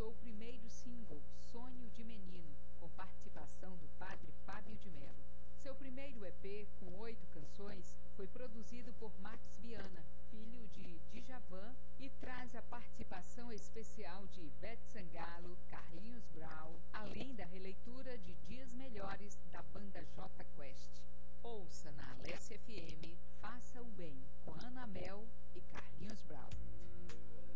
lançou o primeiro single, Sonho de Menino, com participação do padre Fábio de Mello. Seu primeiro EP, com 8 canções, foi produzido por Max Viana, filho de Djavan, e traz a participação especial de Ivete Sangalo, Carlinhos